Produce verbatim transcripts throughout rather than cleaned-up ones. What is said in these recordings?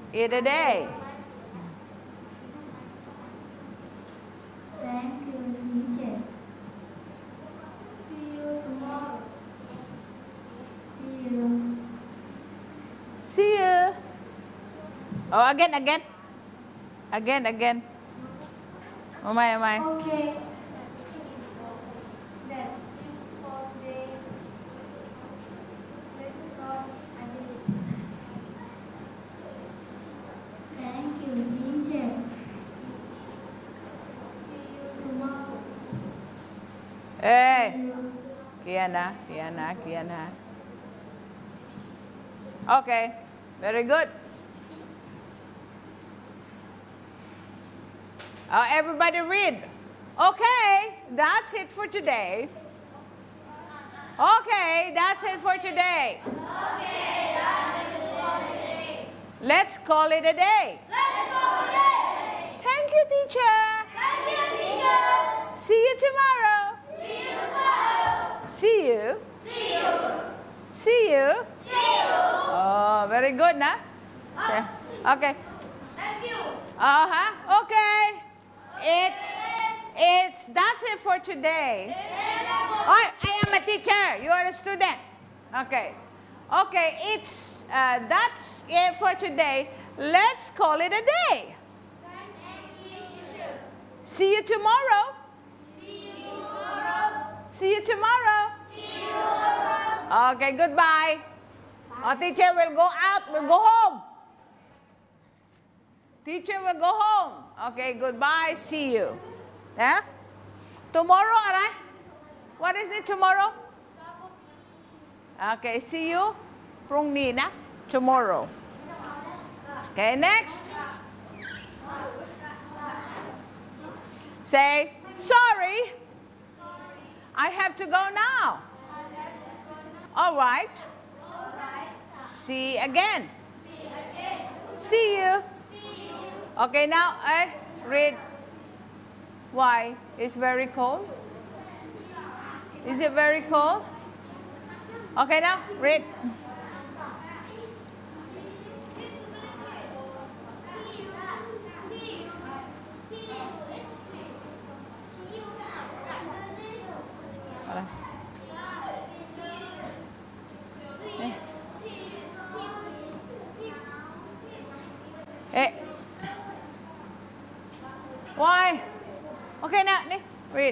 it a day. Thank you, teacher. See you tomorrow. See you. See you. Oh, again, again. Again, again. Oh my, oh my. Okay. That's it for today. Let's go. Thank you, teacher. See you tomorrow. Hey. See you. Kiana, Kiana, Kiana. Okay, very good. Uh, everybody read. Okay, that's it for today. Okay, that's it for today. Okay, that's it for today. Let's call it a day. Let's go today. Thank you, teacher. Thank you, teacher. See you tomorrow. See you tomorrow. See you. See you. See you. See you. Oh, very good, nah? Yeah. Okay. Thank you. Uh-huh. Okay. It's, it's, that's it for today. Oh, I am a teacher. You are a student. Okay. Okay, it's, uh, that's it for today. Let's call it a day. See you tomorrow. See you tomorrow. See you tomorrow. See you tomorrow. Okay, goodbye. Our teacher will go out, will go home. Teacher will go home. Okay, goodbye, see you. Yeah? Tomorrow, alright? What is it tomorrow? Okay, see you. พรุ่งนี้นะ tomorrow. Okay, next. Say, sorry. I have to go now. All right. See again. See you. Okay, now I read. Why? It's very cold. Is it very cold? Okay, now read. Eh. Why? Okay, now, read.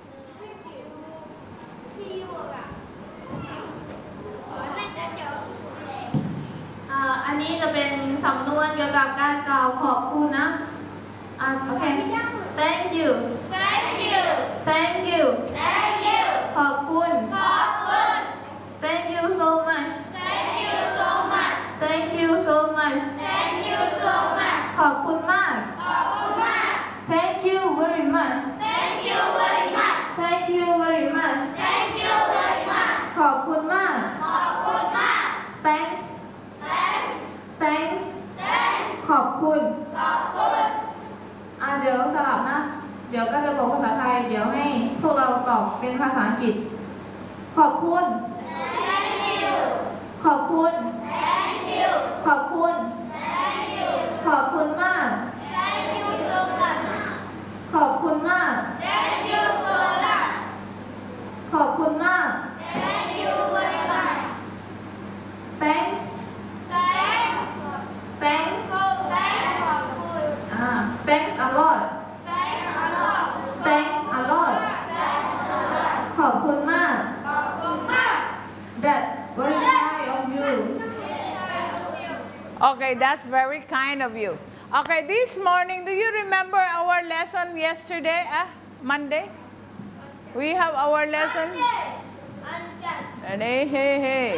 อ่าอันนี้จะเป็นสำนวนเกี่ยวกับการกล่าวขอบคุณนะอ่าโอเค thank you thank you thank you thank you ขอบคุณขอบคุณ thank you so much thank you so much thank you so much thank you so much ขอบคุณมากขอบคุณมาก thank you very much thank you very much thank you very much thank you very much ขอบคุณมากขอบคุณมาก thanks thanks ขอบคุณขอบคุณอ่ะเดี๋ยวสลับนะเดี๋ยวก็จะบอกภาษาไทยเดี๋ยวให้พวกเราตอบเป็นภาษาอังกฤษขอบคุณ thank you ขอบคุณ thank you ขอบคุณ thank you ขอบคุณมาก thank you so much ขอบคุณมาก thank you so much ขอบคุณมาก thank you very much thanks thanks thanks thanks ขอบคุณอ่า thanks a lot thanks a lot thanks a lot thanks a lot ขอบคุณมากขอบคุณมาก that's very kind of you Okay, that's very kind of you. Okay, this morning, do you remember our lesson yesterday, uh, Monday? We have our lesson. And hey, hey, hey.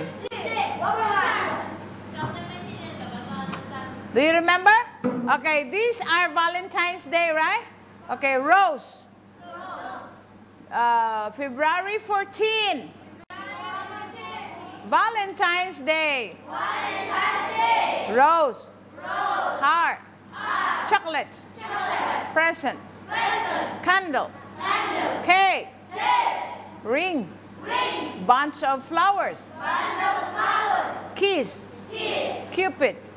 Do you remember? Okay, these are Valentine's Day, right? Okay, Rose. Uh, February fourteenth. Valentine's Day. Valentine's Day Rose. Rose Heart. Heart Chocolates. Chocolate Present. Present Candle. Candle Cake. Cake Ring. Ring Bunch of flowers. Bunch of flowers Kiss. Kiss Cupid.